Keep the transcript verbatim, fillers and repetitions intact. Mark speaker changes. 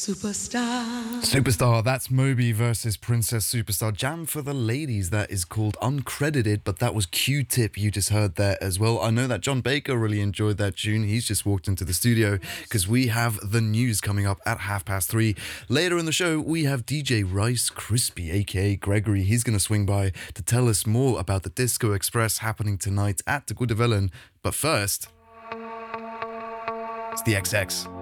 Speaker 1: Superstar.
Speaker 2: Superstar, that's Moby versus Princess Superstar. Jam for the ladies, that is called Uncredited, but that was Q-Tip you just heard there as well. I know that John Baker really enjoyed that tune. He's just walked into the studio because we have the news coming up at half past three. Later in the show, we have D J Rice Crispy, aka Gregory. He's going to swing by to tell us more about the Disco Express happening tonight at the Goede Wellen. But first, it's the X X.